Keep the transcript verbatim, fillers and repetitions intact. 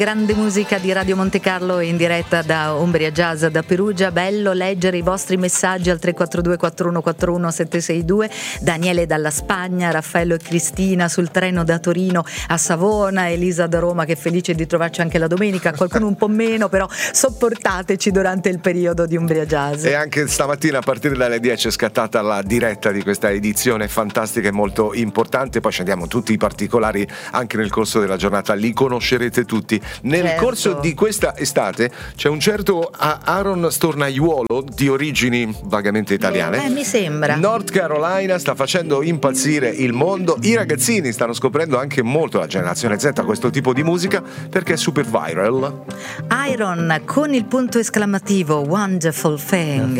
Grande musica di Radio Monte Carlo in diretta da Umbria Jazz da Perugia. Bello leggere i vostri messaggi al tre quattro due quattro uno quattro uno sette sei due. Daniele dalla Spagna, Raffaello e Cristina sul treno da Torino a Savona, Elisa da Roma che è felice di trovarci anche la domenica, qualcuno un po' meno, però sopportateci durante il periodo di Umbria Jazz. E anche stamattina a partire dalle dieci è scattata la diretta di questa edizione fantastica e molto importante. Poi scendiamo tutti i particolari anche nel corso della giornata, li conoscerete tutti. Nel certo. corso di questa estate c'è un certo Aaron Stornaiuolo di origini vagamente italiane. Eh, mi sembra. North Carolina sta facendo impazzire il mondo. I ragazzini stanno scoprendo anche molto, la generazione Z, questo tipo di musica perché è super viral. Iron con il punto esclamativo Wonderful Thing.